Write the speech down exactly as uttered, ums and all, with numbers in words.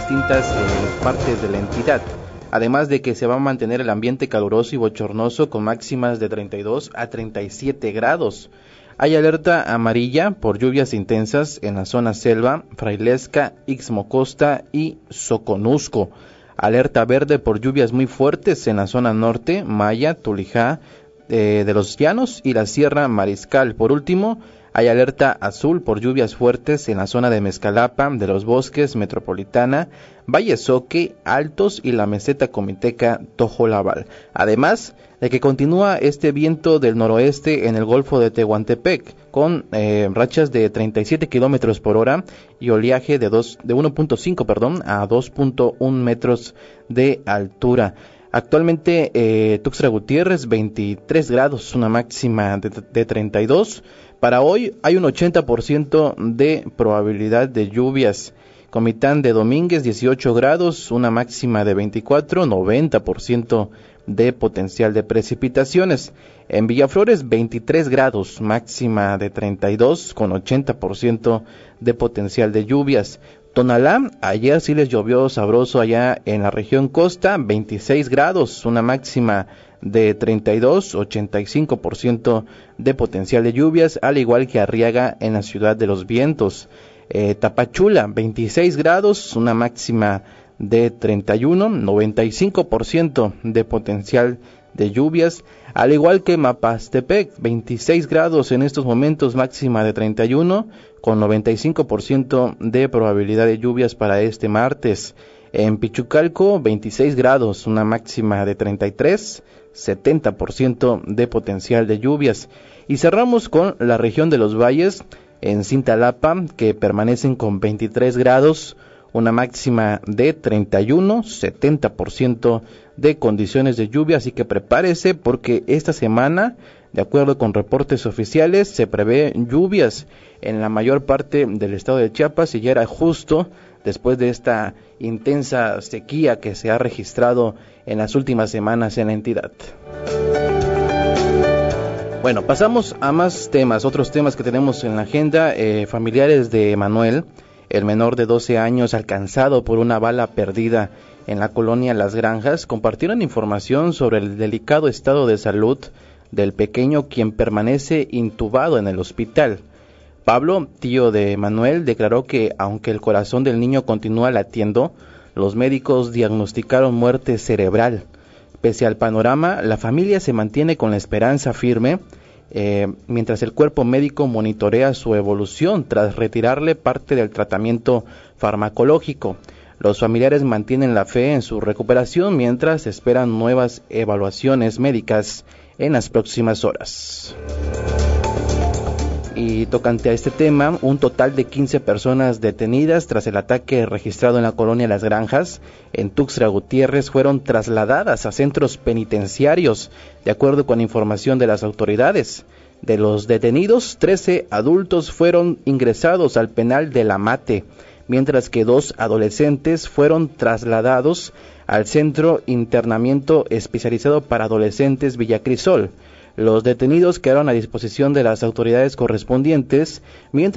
distintas eh, partes de la entidad. Además de que se va a mantener el ambiente caluroso y bochornoso con máximas de treinta y dos a treinta y siete grados. Hay alerta amarilla por lluvias intensas en la zona selva, Frailesca, Ixmocosta y Soconusco. Alerta verde por lluvias muy fuertes en la zona norte, Maya, Tulijá, eh, de los Llanos y la Sierra Mariscal. Por último, hay alerta azul por lluvias fuertes en la zona de Mezcalapa, de los Bosques, Metropolitana, Valle Soque, Altos y la meseta comiteca Tojolabal. Además de que continúa este viento del noroeste en el Golfo de Tehuantepec, con eh, rachas de treinta y siete kilómetros por hora y oleaje de, dos, de uno punto cinco perdón, a dos punto uno metros de altura. Actualmente eh, Tuxtla Gutiérrez veintitrés grados, una máxima de, de treinta y dos. Para hoy hay un ochenta por ciento de probabilidad de lluvias. Comitán de Domínguez dieciocho grados, una máxima de veinticuatro, noventa por ciento de potencial de precipitaciones. En Villaflores veintitrés grados, máxima de treinta y dos con ochenta por ciento de potencial de lluvias. Tonalá, ayer sí les llovió sabroso allá en la región costa, veintiséis grados, una máxima de treinta y dos, ochenta y cinco por ciento de potencial de lluvias, al igual que Arriaga en la Ciudad de los Vientos. Eh, Tapachula, veintiséis grados, una máxima de treinta y uno, noventa y cinco por ciento de potencial de lluvias, al igual que Mapastepec, veintiséis grados en estos momentos, máxima de treinta y uno, con noventa y cinco por ciento de probabilidad de lluvias para este martes. En Pichucalco, veintiséis grados, una máxima de treinta y tres, setenta por ciento de potencial de lluvias. Y cerramos con la región de los valles, en Cintalapa, que permanecen con veintitrés grados, una máxima de treinta y uno, setenta por ciento de condiciones de lluvia, así que prepárese porque esta semana, de acuerdo con reportes oficiales, se prevé lluvias en la mayor parte del estado de Chiapas y ya era justo después de esta intensa sequía que se ha registrado en las últimas semanas en la entidad. Bueno, pasamos a más temas, otros temas que tenemos en la agenda. Eh, familiares de Manuel, el menor de doce años alcanzado por una bala perdida en la colonia Las Granjas, compartieron información sobre el delicado estado de salud del pequeño, quien permanece intubado en el hospital. Pablo, tío de Manuel, declaró que aunque el corazón del niño continúa latiendo, los médicos diagnosticaron muerte cerebral. Pese al panorama, la familia se mantiene con la esperanza firme, eh, mientras el cuerpo médico monitorea su evolución tras retirarle parte del tratamiento farmacológico. Los familiares mantienen la fe en su recuperación mientras esperan nuevas evaluaciones médicas en las próximas horas. Y tocante a este tema, un total de quince personas detenidas tras el ataque registrado en la colonia Las Granjas, en Tuxtla Gutiérrez, fueron trasladadas a centros penitenciarios, de acuerdo con información de las autoridades. De los detenidos, trece adultos fueron ingresados al penal de La Mate, mientras que dos adolescentes fueron trasladados al Centro Internamiento Especializado para Adolescentes Villacrisol. Los detenidos quedaron a disposición de las autoridades correspondientes, mientras